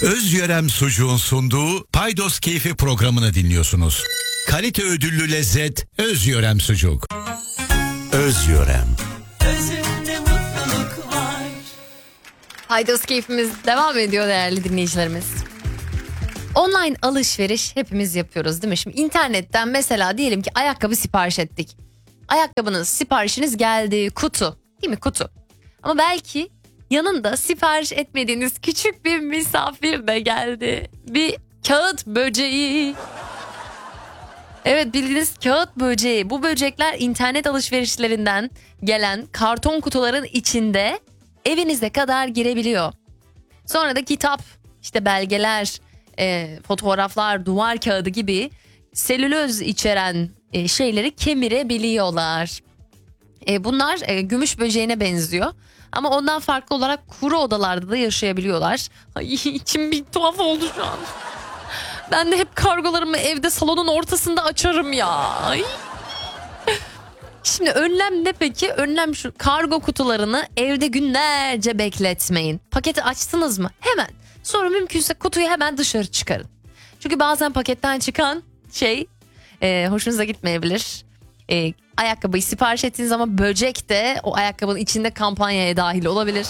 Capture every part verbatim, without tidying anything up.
Özyörem Sucuğun sunduğu Paydos Keyfi programını dinliyorsunuz. Kalite ödüllü lezzet Özyörem Sucuk. Özyörem. Özünde mutluluk var. Paydos Keyfimiz devam ediyor değerli dinleyicilerimiz. Online alışveriş hepimiz yapıyoruz değil mi? Şimdi internetten mesela diyelim ki ayakkabı sipariş ettik. Ayakkabınız, siparişiniz geldi, kutu değil mi, kutu. Ama belki yanında sipariş etmediğiniz küçük bir misafir de geldi. Bir kağıt böceği. Evet, bildiğiniz kağıt böceği. Bu böcekler internet alışverişlerinden gelen karton kutuların içinde evinize kadar girebiliyor. Sonra da kitap, işte belgeler, e, fotoğraflar, duvar kağıdı gibi selüloz içeren e, şeyleri kemirebiliyorlar. E, bunlar e, gümüş böceğine benziyor. Ama ondan farklı olarak kuru odalarda da yaşayabiliyorlar. Ay, içim bir tuhaf oldu şu an. Ben de hep kargolarımı evde salonun ortasında açarım ya. Ay. Şimdi önlem ne peki? Önlem şu: kargo kutularını evde günlerce bekletmeyin. Paketi açtınız mı? Hemen. Sonra mümkünse kutuyu hemen dışarı çıkarın. Çünkü bazen paketten çıkan şey e, hoşunuza gitmeyebilir. E, ayakkabıyı sipariş ettiğiniz zaman böcek de o ayakkabının içinde kampanyaya dahil olabilir.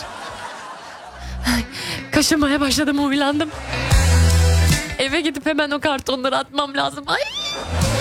Kaşınmaya başladım, huylandım. Eve gidip hemen o kartonları atmam lazım. Ay.